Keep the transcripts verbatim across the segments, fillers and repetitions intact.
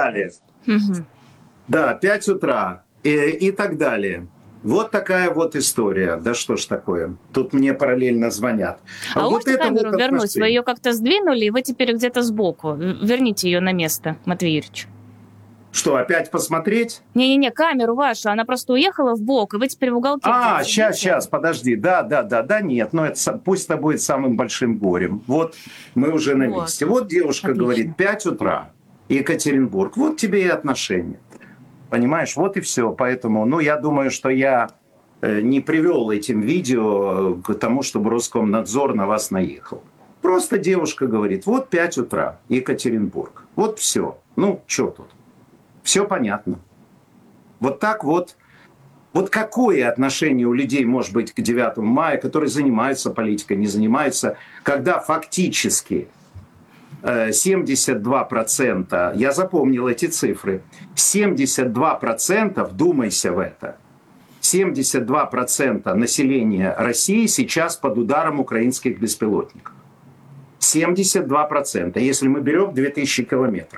далее. Мгм. Да, пять утра и, и так далее. Вот такая вот история. Да что ж такое? Тут мне параллельно звонят. А вы Вот можете это камеру вот вернуть? Вы отношение. ее как-то сдвинули, и вы теперь где-то сбоку. В- Верните ее на место, Матвей Юрьевич. Что, опять посмотреть? Не-не-не, камеру вашу, она просто уехала в бок, и вы теперь в уголке где-то А, сейчас, сидите. сейчас, подожди. Да, да, да, да, нет, но это са- пусть это будет самым большим горем. Вот мы уже на Вот, месте. Вот девушка отлично. говорит, пять утра, Екатеринбург. Вот тебе и отношения. Понимаешь, вот и все. Поэтому, ну, я думаю, что я э, не привел этим видео к тому, чтобы Роскомнадзор на вас наехал. Просто девушка говорит, вот пять утра, Екатеринбург. Вот все. Ну, что тут? Все понятно. Вот так вот. Вот какое отношение у людей может быть к девятому мая, которые занимаются политикой, не занимаются, когда фактически э, семьдесят два процента, я запомнил эти цифры, семьдесят два процента, вдумайся в это, семьдесят два процента населения России сейчас под ударом украинских беспилотников. семьдесят два процента, если мы берем две тысячи километров.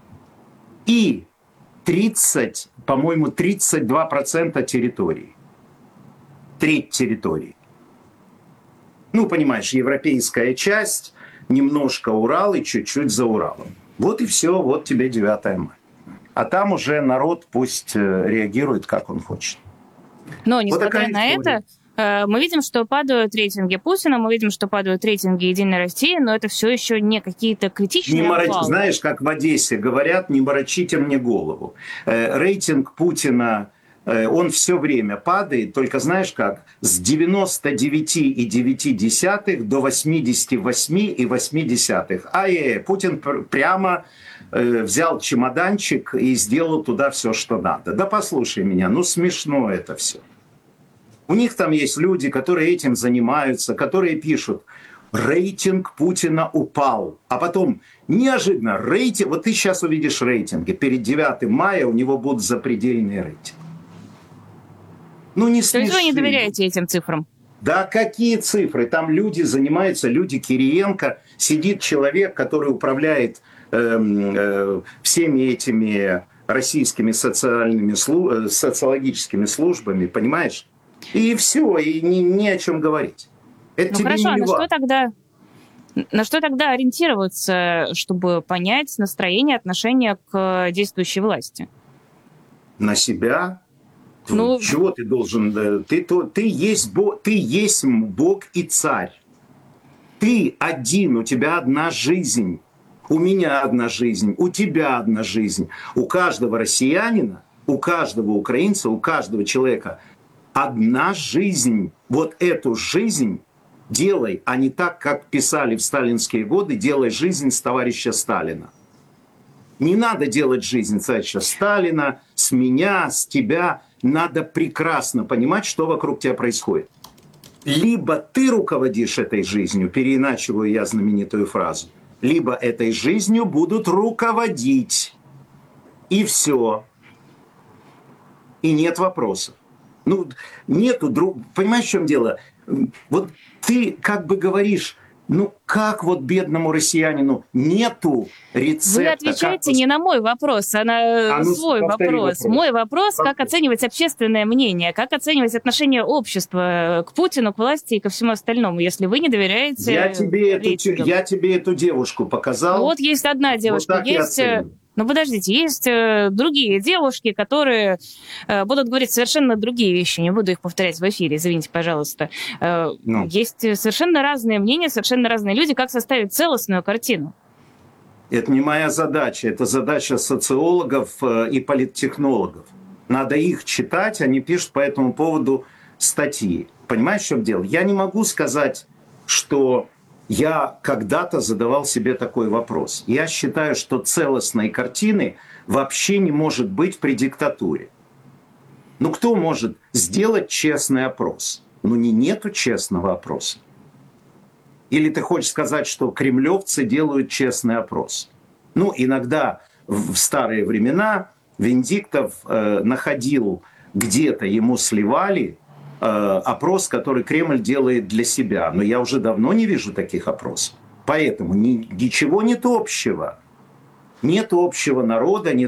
И тридцать, по-моему, тридцать два процента территории. Треть территории. Ну, понимаешь, европейская часть, немножко Урал и чуть-чуть за Уралом. Вот и все, вот тебе девятое мая. А там уже народ пусть реагирует, как он хочет. Но, Вот несмотря такая на история. это, мы видим, что падают рейтинги Путина, мы видим, что падают рейтинги Единой России, но это все еще не какие-то Не критичные мороч... обвалы. Знаешь, как в Одессе говорят, не морочите мне голову. Э, рейтинг Путина, э, он все время падает, только знаешь как, с девяносто девять целых девять десятых до восемьдесят восемь целых восемь десятых. Ай-яй-яй, Путин пр- прямо э, взял чемоданчик и сделал туда все, что надо. Да послушай меня, ну смешно это все. У них там есть люди, которые этим занимаются, которые пишут, рейтинг Путина упал. А потом неожиданно рейтинг, вот ты сейчас увидишь рейтинги, перед девятым мая у него будут запредельные рейтинги. Ну не То есть вы не смеши. доверяете этим цифрам? Да какие цифры? Там люди занимаются, люди Кириенко, сидит человек, который управляет э, э, всеми этими российскими социальными, слу- э, социологическими службами, понимаешь? И все, и ни, ни о чем говорить. Это Ну тебе хорошо, не а на что льва. тогда, на что тогда ориентироваться, чтобы понять настроение, отношение к действующей власти? На себя. Ну, Чего ты должен? э, Ты, то, ты, есть Бог, ты есть Бог и царь. Ты один, у тебя одна жизнь. У меня одна жизнь, у тебя одна жизнь. У каждого россиянина, у каждого украинца, у каждого человека одна жизнь. Вот эту жизнь делай, а не так, как писали в сталинские годы, делай жизнь с товарища Сталина. Не надо делать жизнь товарища Сталина, с меня, с тебя. Надо прекрасно понимать, что вокруг тебя происходит. Либо ты руководишь этой жизнью, переиначиваю я знаменитую фразу, либо этой жизнью будут руководить. И все. И нет вопросов. Ну, нету друг... Понимаешь, в чем дело? Вот ты как бы говоришь, ну как вот бедному россиянину нету рецепта. вы отвечаете не на мой вопрос, а на А ну свой повтори вопрос. вопрос. Мой вопрос, как Повтори. оценивать общественное мнение, как оценивать отношение общества к Путину, к власти и ко всему остальному, если вы не доверяете Я тебе, эту, рейтингам. я тебе эту девушку Ну показал. вот есть одна Вот девушка, так и есть... э, оценивай. Ну, подождите, есть э, другие девушки, которые э, будут говорить совершенно другие вещи. Не буду их повторять в эфире, извините, пожалуйста. Э, Ну. Есть совершенно разные мнения, совершенно разные люди. Как составить целостную картину? Это не моя задача, это задача социологов э, и политтехнологов. Надо их читать, они пишут по этому поводу статьи. Понимаешь, в чем дело? Я не могу сказать, что я когда-то задавал себе такой вопрос. Я считаю, что целостной картины вообще не может быть при диктатуре. Ну кто может сделать честный опрос? Ну не нету честного опроса. Или ты хочешь сказать, что кремлевцы делают честный опрос? Ну, иногда в старые времена Венедиктов э, находил, где-то ему сливали э, опрос, который Кремль делает для себя. Но я уже давно не вижу таких опросов. Поэтому ни, ничего нет общего. Нет общего народа, нет